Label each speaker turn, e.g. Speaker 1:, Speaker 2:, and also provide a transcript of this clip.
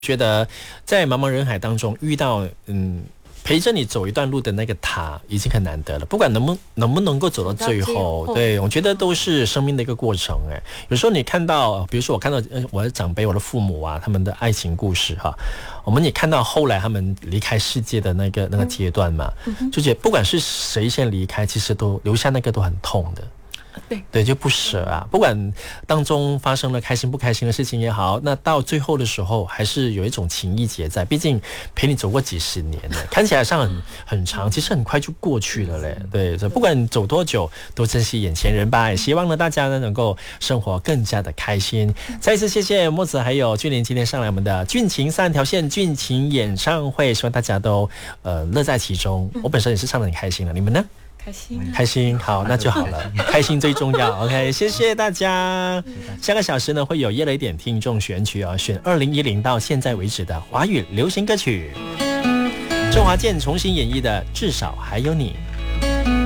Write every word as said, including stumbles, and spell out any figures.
Speaker 1: 觉得在茫茫人海当中遇到嗯陪着你走一段路的那个他已经很难得了，不管能不能不能够走到最后，对，我觉得都是生命的一个过程。哎，有时候你看到，比如说我看到我的长辈、我的父母啊，他们的爱情故事哈，我们也看到后来他们离开世界的那个那个阶段嘛，就觉得不管是谁先离开，其实都留下那个都很痛的。
Speaker 2: 对
Speaker 1: 对，就不舍啊，不管当中发生了开心不开心的事情也好，那到最后的时候还是有一种情谊结在，毕竟陪你走过几十年了，看起来上很很长，其实很快就过去了嘞。对，所以不管走多久都珍惜眼前人吧，也希望呢大家呢能够生活更加的开心。再一次谢谢墨子还有俊霖今天上来我们的俊情三条线俊情演唱会，希望大家都呃乐在其中。我本身也是唱得很开心的，你们呢？
Speaker 2: 开心，
Speaker 1: 开心，好，那就好了，开心最重要。OK， 谢谢大家。下个小时呢会有夜雷点听众选曲啊，选二零一零到现在为止的华语流行歌曲，周华健重新演绎的《至少还有你》。